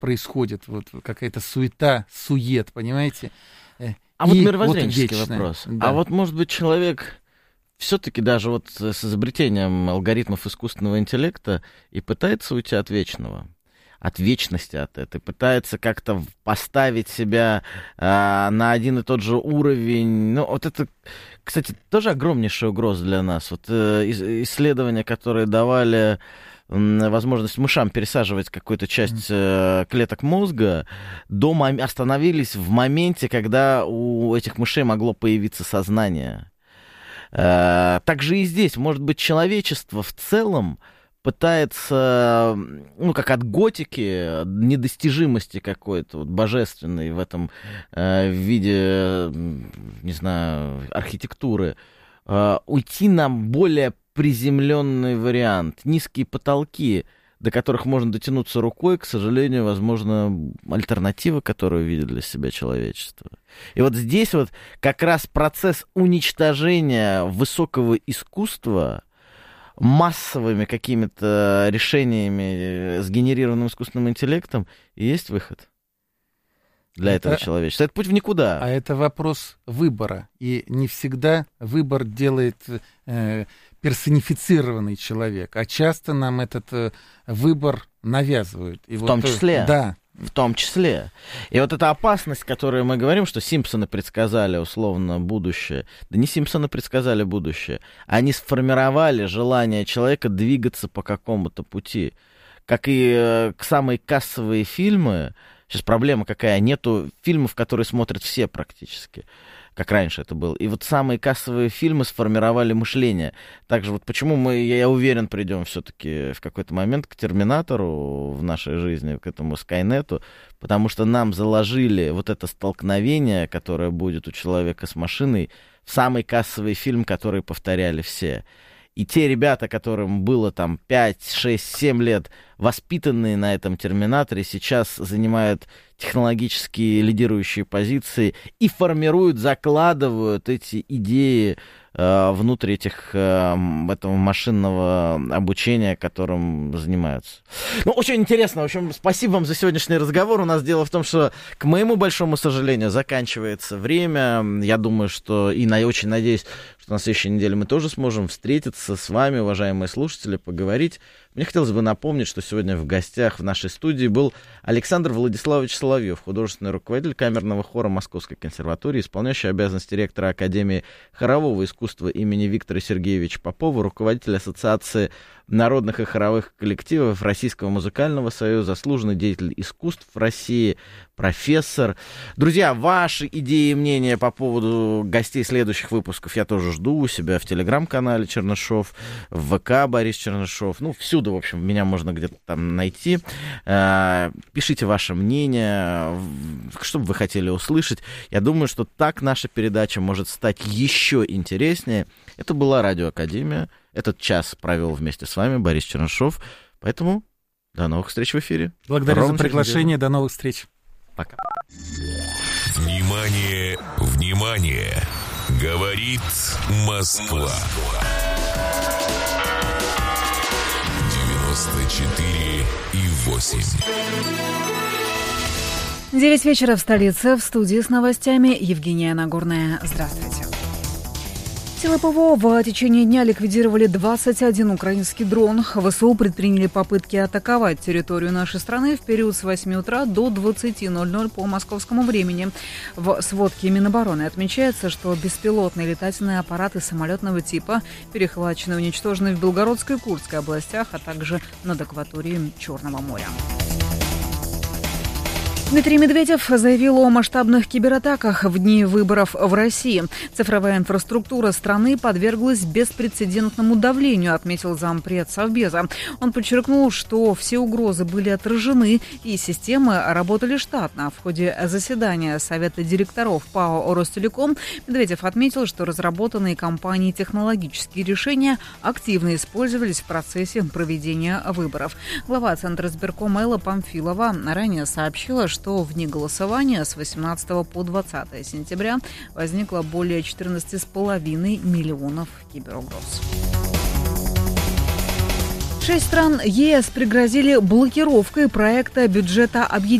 происходит, вот какая-то сует, понимаете? А вот мировоззренческий вопрос. Да. А вот, может быть, человек все-таки даже вот с изобретением алгоритмов искусственного интеллекта и пытается уйти от вечного, от вечности от этой, пытается как-то поставить себя на один и тот же уровень. Ну, вот это, кстати, тоже огромнейшая угроза для нас. Вот исследования, которые давали возможность мышам пересаживать какую-то часть клеток мозга, остановились в моменте, когда у этих мышей могло появиться сознание. Так же и здесь, может быть, человечество в целом пытается, ну, как от готики, недостижимости какой-то, вот, божественной в этом виде, не знаю, архитектуры, уйти на более приземленный вариант, низкие потолки, до которых можно дотянуться рукой, к сожалению, возможно, альтернатива, которую видит для себя человечество. И вот здесь вот как раз процесс уничтожения высокого искусства массовыми какими-то решениями, сгенерированным искусственным интеллектом, и есть выход для этого человечества. Это путь в никуда. А это вопрос выбора. И не всегда выбор делает персонифицированный человек, а часто нам этот выбор навязывают. И в том числе. Да. В том числе. И вот эта опасность, которую мы говорим, что Симпсоны предсказали условно будущее. Да не Симпсоны предсказали будущее. Они сформировали желание человека двигаться по какому-то пути. Как и самые кассовые фильмы. Сейчас проблема какая? Нету фильмов, которые смотрят все практически, как раньше это было. И вот самые кассовые фильмы сформировали мышление. Также вот почему мы, я уверен, придем все-таки в какой-то момент к Терминатору в нашей жизни, к этому Скайнету, потому что нам заложили вот это столкновение, которое будет у человека с машиной, в самый кассовый фильм, который повторяли все. И те ребята, которым было там 5, 6, 7 лет, воспитанные на этом Терминаторе, сейчас занимают технологически лидирующие позиции и формируют, закладывают эти идеи внутрь этого машинного обучения, которым занимаются. Ну, очень интересно. В общем, спасибо вам за сегодняшний разговор. У нас дело в том, что, к моему большому сожалению, заканчивается время. Я думаю, что и очень надеюсь, что на следующей неделе мы тоже сможем встретиться с вами, уважаемые слушатели, поговорить. Мне хотелось бы напомнить, что сегодня в гостях в нашей студии был Александр Владиславович Соловьев, художественный руководитель камерного хора Московской консерватории, исполняющий обязанности ректора Академии хорового искусства имени Виктора Сергеевича Попова, руководитель Ассоциации народных и хоровых коллективов Российского музыкального союза, заслуженный деятель искусств России, профессор. Друзья, ваши идеи и мнения по поводу гостей следующих выпусков я тоже жду у себя в телеграм-канале Чернышов, в ВК Борис Чернышов. Ну, всюду, в общем, меня можно где-то там найти. Пишите ваше мнение, что бы вы хотели услышать. Я думаю, что так наша передача может стать еще интереснее. Это была Радиоакадемия. Этот час провел вместе с вами Борис Чернышов. Поэтому до новых встреч в эфире. Благодарю за приглашение. До новых встреч. Пока. Внимание, внимание! Говорит Москва. 94,8. 9 вечера в столице. В студии с новостями Евгения Нагорная. Здравствуйте. Силы ПВО в течение дня ликвидировали 21 украинский дрон. ВСУ предприняли попытки атаковать территорию нашей страны в период с 8 утра до 20:00 по московскому времени. В сводке Минобороны отмечается, что беспилотные летательные аппараты самолетного типа перехвачены и уничтожены в Белгородской и Курской областях, а также над акваторией Черного моря. Дмитрий Медведев заявил о масштабных кибератаках в дни выборов в России. Цифровая инфраструктура страны подверглась беспрецедентному давлению, отметил зампред Совбеза. Он подчеркнул, что все угрозы были отражены и системы работали штатно. В ходе заседания Совета директоров ПАО «Ростелеком» Медведев отметил, что разработанные компанией технологические решения активно использовались в процессе проведения выборов. Глава Центра избиркома Элла Памфилова ранее сообщила, что в дни голосования с 18 по 20 сентября возникло более 14,5 миллионов киберугроз. 6 стран ЕС пригрозили блокировкой проекта бюджета объединения.